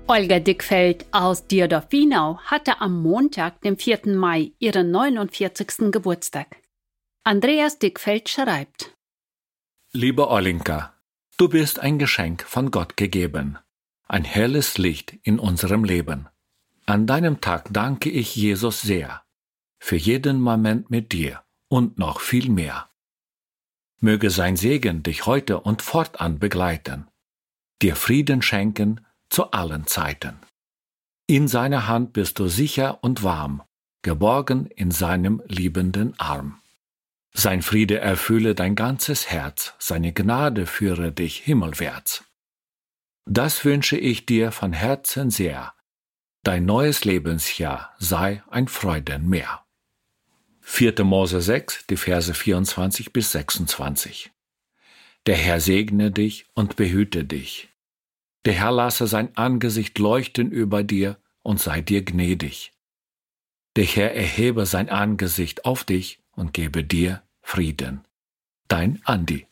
Olga Dickfeld aus Dierdorf-Wienau hatte am Montag, dem 4. Mai, ihren 49. Geburtstag. Andreas Dickfeld schreibt: Liebe Olinka, du bist ein Geschenk von Gott gegeben, ein helles Licht in unserem Leben. An deinem Tag danke ich Jesus sehr, für jeden Moment mit dir und noch viel mehr. Möge sein Segen dich heute und fortan begleiten, dir Frieden schenken zu allen Zeiten. In seiner Hand bist du sicher und warm, geborgen in seinem liebenden Arm. Sein Friede erfülle dein ganzes Herz, seine Gnade führe dich himmelwärts. Das wünsche ich dir von Herzen sehr. Dein neues Lebensjahr sei ein Freudenmeer. 4. Mose 6, die Verse 24 bis 26. Der Herr segne dich und behüte dich. Der Herr lasse sein Angesicht leuchten über dir und sei dir gnädig. Der Herr erhebe sein Angesicht auf dich und gebe dir Frieden. Dein Andi.